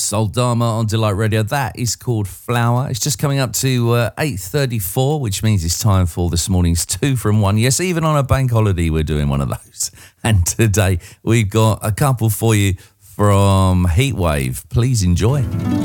Soldama on Delight Radio. That is called Flower. It's just coming up to 8:34, which means it's time for this morning's 2 from 1. Yes, even on a bank holiday, we're doing one of those. And today, we've got a couple for you from Heatwave. Please enjoy.